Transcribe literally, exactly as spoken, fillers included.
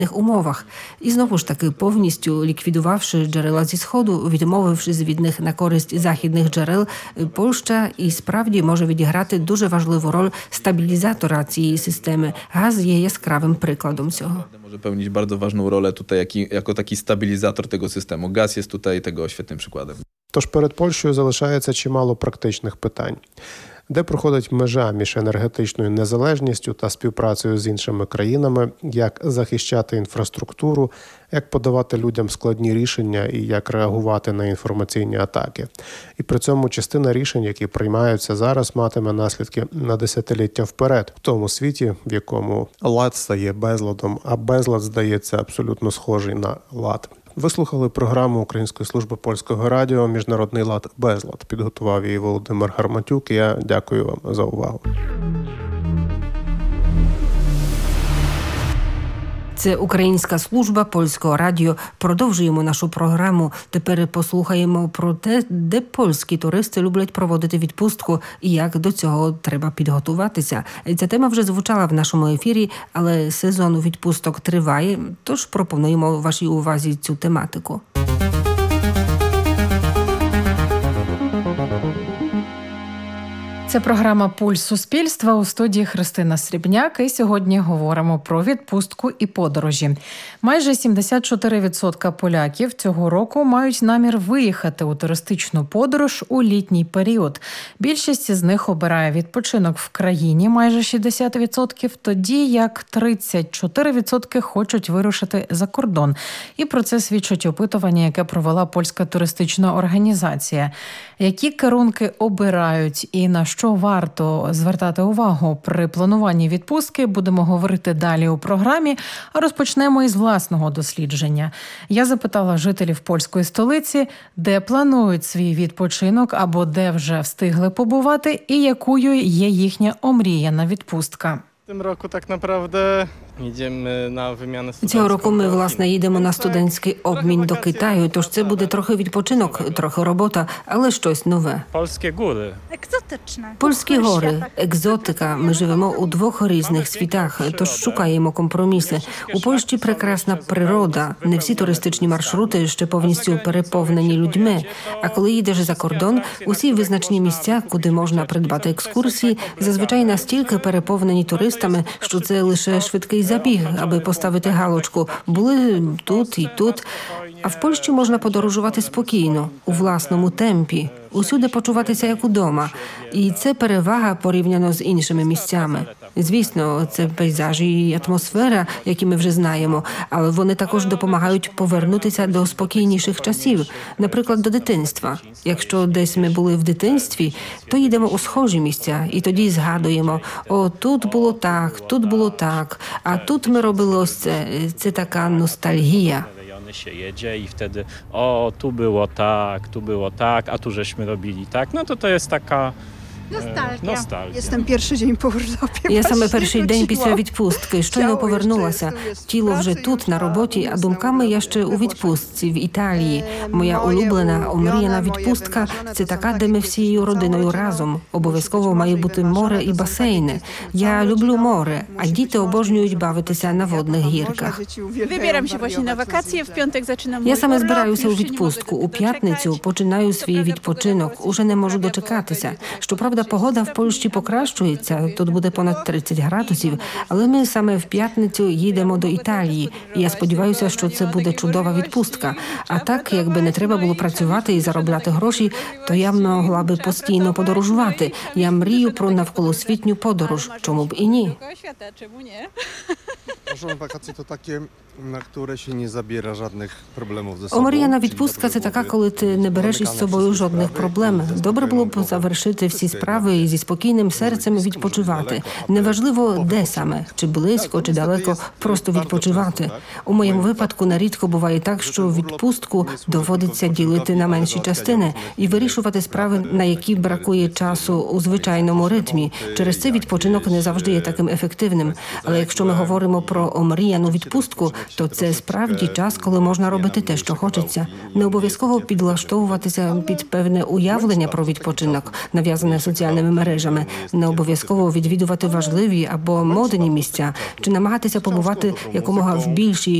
умовах. І знову ж таки, повністю ліквідувавши джерела зі Сходу, відмовившись від них на користь західних джерел, Польща і справді може відіграти дуже важливу роль стабілізатора цієї системи. Газ є яскравим прикладом цього. Może pełnić bardzo ważną rolę tutaj jaki, jako taki stabilizator tego systemu. Gaz jest tutaj tego świetnym przykładem. Тож перед Польщею залишається чимало практичних питань. Де проходить межа між енергетичною незалежністю та співпрацею з іншими країнами, як захищати інфраструктуру, як подавати людям складні рішення і як реагувати на інформаційні атаки. І при цьому частина рішень, які приймаються зараз, матиме наслідки на десятиліття вперед, в тому світі, в якому лад стає безладом, а безлад здається абсолютно схожий на лад. Ви слухали програму Української служби польського радіо «Міжнародний лад. Безлад». Підготував її Володимир Гарматюк. Я дякую вам за увагу. Це Українська служба польського радіо. Продовжуємо нашу програму. Тепер послухаємо про те, де польські туристи люблять проводити відпустку і як до цього треба підготуватися. Ця тема вже звучала в нашому ефірі, але сезон відпусток триває, тож пропонуємо вашій увазі цю тематику. Це програма «Пульс суспільства», у студії Христина Срібняк, і сьогодні говоримо про відпустку і подорожі. Майже сімдесят чотири відсотки поляків цього року мають намір виїхати у туристичну подорож у літній період. Більшість з них обирає відпочинок в країні, майже шістдесят відсотків, тоді як тридцять чотири відсотки хочуть вирушити за кордон. І про це свідчить опитування, яке провела польська туристична організація. Які керунки обирають і на що що варто звертати увагу при плануванні відпустки, будемо говорити далі у програмі, а розпочнемо із власного дослідження. Я запитала жителів польської столиці, де планують свій відпочинок або де вже встигли побувати і якою є їхня омріяна відпустка. Цього року так naprawdę їдемо на виміну студентську. Цього року ми, власне, їдемо на студентський обмін до Китаю, тож це буде трохи відпочинок, трохи робота, але щось нове. Польські гори. Екзотичне. Польські гори, екзотика. Ми живемо у двох різних світах, тож шукаємо компроміси. У Польщі прекрасна природа, не всі туристичні маршрути ще повністю переповнені людьми. А коли їдеш за кордон, усі визначні місця, куди можна придбати екскурсії, зазвичай настільки переповнені туристами, що це лише швидкий забіг, аби поставити галочку. Були тут і тут. А в Польщі можна подорожувати спокійно, у власному темпі, усюди почуватися як удома. І це перевага порівняно з іншими місцями. Звісно, це пейзажі і атмосфера, які ми вже знаємо, але вони також допомагають повернутися до спокійніших часів, наприклад, до дитинства. Якщо десь ми були в дитинстві, то їдемо у схожі місця і тоді згадуємо: о, тут було так, тут було так, а тут ми робили ось це. Це така ностальгія. się jedzie i wtedy o, tu było tak, tu było tak, a tu żeśmy robili tak. No to to jest taka Nostalgia. Nostalgia. Jestem перший день по урlopie. Я саме перший день після відпустки. Щойно повернулася. Тіло вже тут, на роботі, а думками я ще у відпустці в Італії. Моя улюблена, омріяна відпустка – це така, де ми всією родиною разом. Обов'язково має бути море і басейни. Я люблю море, а діти обожнюють бавитися на водних гірках. Wybieram się właśnie na wakacje, w piątek zaczynam Я mój саме urlop, збираюся у już się nie mogę відпустку. do У tego п'ятницю doczekać. починаю свій Naprawdę відпочинок. pogoda Уже не можу poprawia, дочекатися. bo Щоправда, погода в Польщі покращується. Тут буде понад тридцять градусів. Але ми саме в п'ятницю їдемо до Італії. І я сподіваюся, що це буде чудова відпустка. А так, якби не треба було працювати і заробляти гроші, то я могла би постійно подорожувати. Я мрію про навколосвітню подорож. Чому б і ні? Dookoła świata, czemu nie? Może wakacje to takie, na które się nie zabiera żadnych problemów ze sobą. Омріяна Czyli відпустка – dobrze це така, byłoby коли ти не береш із zamykane собою wszystkie жодних sprawy проблем. i ze Добре було б spokojną завершити всі głową. справи і зі спокійним серцем відпочивати. Неважливо, де саме, чи близько, чи далеко, просто відпочивати. У моєму випадку нерідко буває так, що відпустку доводиться ділити на менші частини і вирішувати справи, на які бракує часу у звичайному ритмі. Через це відпочинок не завжди є таким ефективним. Але якщо ми говоримо про про омріяну відпустку, то це справді час, коли можна робити те, що хочеться. Не обов'язково підлаштовуватися під певне уявлення про відпочинок, нав'язане соціальними мережами. Не обов'язково відвідувати важливі або модні місця, чи намагатися побувати якомога в більшій